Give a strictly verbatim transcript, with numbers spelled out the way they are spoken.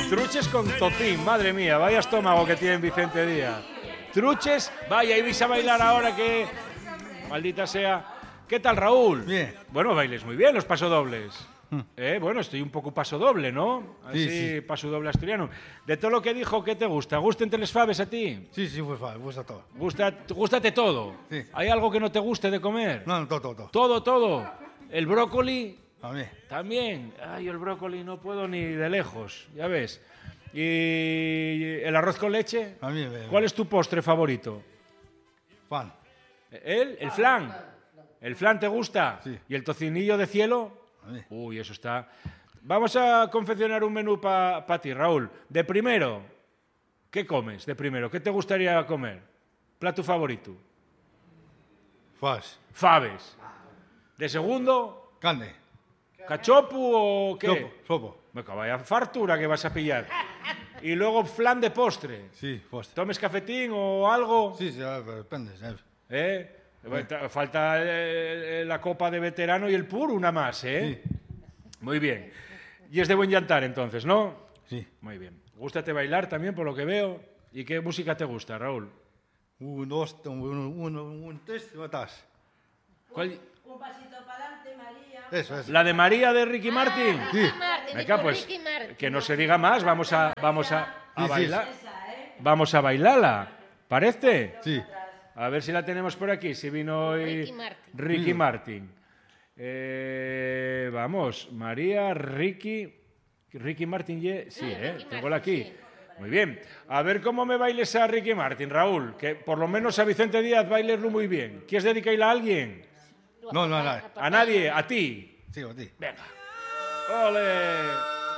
Truches con tocín, madre mía, vaya estómago que tiene Vicente Díaz. Truches, vaya, y vais a bailar ahora que... Maldita sea. ¿Qué tal, Raúl? Bien. Bueno, bailes muy bien los pasodobles. Eh, bueno, estoy un poco pasodoble, ¿no? Así, Sí, sí. pasodoble asturiano. De todo lo que dijo, ¿qué te gusta? ¿Gustan les faves a ti? Sí, sí, pues va, gusta todo. Gusta, gústate todo. Sí. ¿Hay algo que no te guste de comer? No, no, todo, todo, todo. Todo, todo. El brócoli A mí. también. Ay, el brócoli no puedo ni de lejos, ya ves. ¿Y el arroz con leche? A mí, me- ¿Cuál es tu postre favorito? Juan. ¿El? ¿El flan? ¿El flan te gusta? Sí. ¿Y el tocinillo de cielo? A mí. Uy, eso está... Vamos a confeccionar un menú para pa ti, Raúl. De primero, ¿qué comes de primero? ¿Qué te gustaría comer? ¿Plato favorito? Fas. Faves. ¿De segundo, Carne. cachopu o qué? Sopo, sopo. Venga, vaya fartura que vas a pillar. Y luego flan de postre. Sí, pues. ¿Tomes cafetín o algo? Sí, sí, a ver, depende. ¿sabes? ¿Eh? Falta eh, la copa de veterano y el puro, una más, ¿eh? Sí. Muy bien. Y es de buen llantar, entonces, ¿no? Sí. Muy bien. ¿Gústate bailar también, por lo que veo? ¿Y qué música te gusta, Raúl? Un, dos, uno, uno, un, tres, y estás. ¿Cuál? Un pasito para adelante, María. Eso, eso. ¿La de María de Ricky Martin? Sí. Martin, Venga, con pues, Ricky Martin. que no se diga más, vamos a, vamos a, a Sí, sí. bailar. Esa, ¿eh? Vamos a bailarla, ¿parece? Sí. A ver si la tenemos por aquí, si vino hoy Ricky Martin. Ricky Martin. Eh, vamos, María, Ricky... Ricky Martin, ye- sí, ¿eh? Ricky Tengo aquí. Martin, Muy bien. A ver cómo me bailes a Ricky Martin, Raúl, que por lo menos a Vicente Díaz bailerlo muy bien. ¿Quieres dedicarla a alguien? No, no, no. ¿A nadie? ¿A ti? Sí, a ti. Venga. ¡Ole!